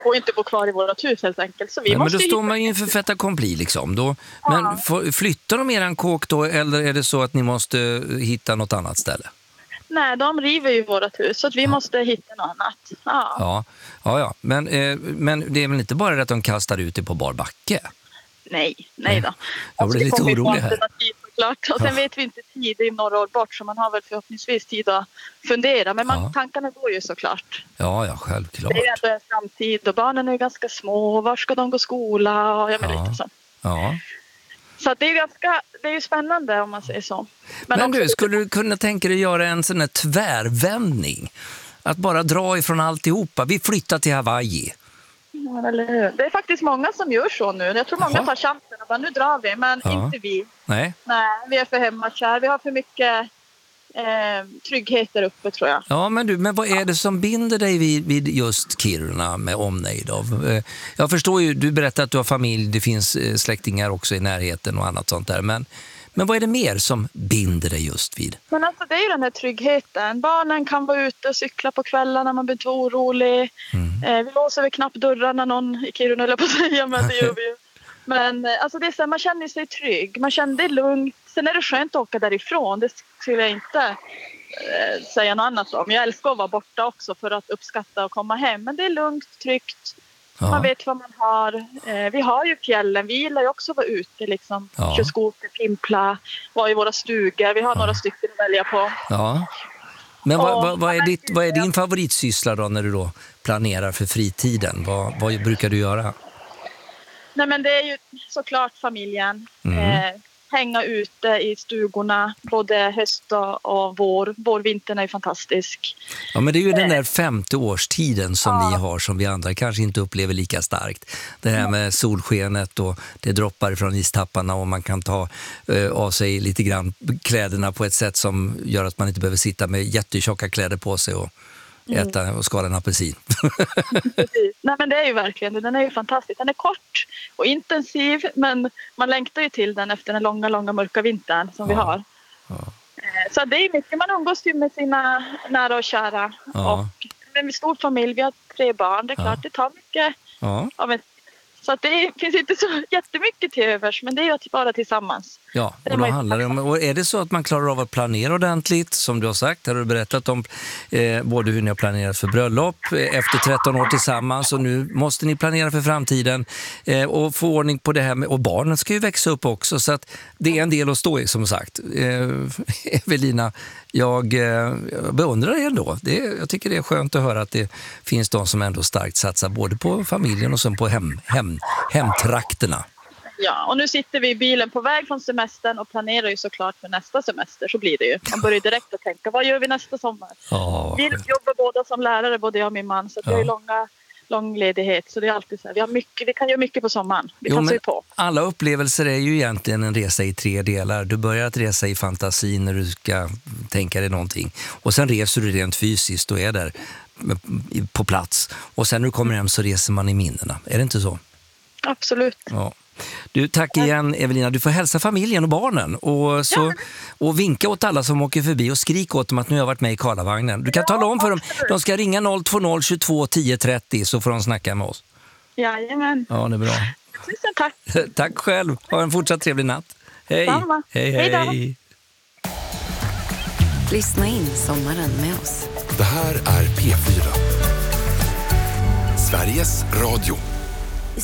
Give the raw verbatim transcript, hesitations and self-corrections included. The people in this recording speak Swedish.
får inte bo kvar i vårt hus helt enkelt. Så vi Nej, måste men då står hitta... man ju inför fait accompli liksom. Då, Ja. Men får, flyttar de eran kåk då, eller är det så att ni måste hitta något annat ställe? Nej, de river ju vårt hus så att vi ja. måste hitta något annat. Ja, ja, ja. ja. Men, eh, men det är väl inte bara det att de kastar ut det på bar backe? Nej, nej då. Jag blir lite orolig här. Klart. Och sen ja. vet vi inte tid, det är några år bort så man har väl förhoppningsvis tid att fundera. Men man, ja. tankarna går ju såklart. Ja, ja, självklart. Det är ändå en framtid och barnen är ganska små. Var ska de gå skola? Och jag menar ja. lite så. Ja. Så det är ganska, det är ju spännande om man säger så. Men, Men också, du, skulle du kunna tänka dig göra en sån här tvärvändning? Att bara dra ifrån alltihopa. Vi flyttar till Hawaii. Ja, eller hur? Det är faktiskt många som gör så nu. Jag tror många Jaha. tar chansen och bara, nu drar vi, men ja. inte vi. Nej. Nej, vi är för hemmakär. Vi har för mycket eh, trygghet där uppe, tror jag. Ja, men du, men vad är det som binder dig vid, vid just Kiruna med omnejd av? Eh, jag förstår ju, du berättar att du har familj, det finns eh, släktingar också i närheten och annat sånt där, men Men vad är det mer som binder dig just vid? Men alltså det är ju den här tryggheten. Barnen kan vara ute och cykla på kvällarna när man blir inte orolig. Mm. Eh, vi låser väl knappt dörrarna någon i Kiruna eller på att säga, men det gör vi ju. Men eh, alltså det är så här, man känner sig trygg. Man känner det lugnt. Sen är det skönt att åka därifrån. Det skulle jag inte eh, säga något annat om. Jag älskar att vara borta också för att uppskatta och komma hem. Men det är lugnt, tryggt. Ja. Man vet vad man har. Eh, vi har ju fjällen. Vi gillar ju också att vara ute. Liksom. Ja. Köra skoter, pimpla, vara i våra stugor. Vi har ja. några stycken att välja på. Ja. Men vad, vad, vad, är ditt, vad är din favoritsyssla då när du då planerar för fritiden? Vad, vad brukar du göra? Nej, men det är ju såklart familjen. Mm. Eh, hänga ute i stugorna både höst och vår. Vårvintern är ju fantastisk. Ja, men det är ju den där femte årstiden som ja. ni har som vi andra kanske inte upplever lika starkt. Det här med solskenet och det droppar från istapparna och man kan ta eh, av sig lite grann kläderna på ett sätt som gör att man inte behöver sitta med jättetjocka kläder på sig och äta mm. och skala en apelsin. Nej, men det är ju verkligen, den är ju fantastisk. Den är kort och intensiv, men man längtar ju till den efter den långa, långa mörka vintern som ja. vi har. Ja. Så det är mycket, man umgås ju med sina nära och kära. Ja. Och en stor familj, vi har tre barn, det är klart, ja. det tar mycket ja. av en. Så att det finns inte så jättemycket till övers, men det är ju bara tillsammans. Ja, och då handlar det om, och är det så att man klarar av att planera ordentligt, som du har sagt, har du berättat om eh, både hur ni har planerat för bröllop eh, efter tretton år tillsammans, och nu måste ni planera för framtiden eh, och få ordning på det här med, och barnen ska ju växa upp också, så att det är en del att stå i, som sagt. Eh, Evelina, jag eh, beundrar er ändå. Det, jag tycker det är skönt att höra att det finns de som ändå starkt satsar både på familjen och sen på hem, hem, hemtrakterna. Ja, och nu sitter vi i bilen på väg från semestern och planerar ju såklart för nästa semester, så blir det ju. Man börjar direkt att tänka, vad gör vi nästa sommar? Oh, vi jobbar båda som lärare, både jag och min man, så att ja. vi har ju långa, lång ledighet, så det är alltid så här, vi, har mycket, vi kan göra mycket på sommaren. Vi jo, passar ju på. Alla upplevelser är ju egentligen en resa i tre delar. Du börjar att resa i fantasin när du ska tänka dig någonting, och sen reser du rent fysiskt och är där på plats, och sen när du kommer hem så reser man i minnena. Är det inte så? Absolut. Ja. Du, tack igen Evelina. Du får hälsa familjen och barnen och, så, ja. och vinka åt alla som åker förbi och skrik åt dem att nu har jag varit med i Karlavagnen. Du kan ja, tala om för dem, de ska ringa noll två noll tjugotvå tio trettio så får de snacka med oss. Jajamän. Ja, det är bra. Tusen tack. Tack själv. Ha en fortsatt trevlig natt. Hej. Samma. Hej, hej. hej Lyssna in sommaren med oss. Det här är P fyra. Sveriges Radio.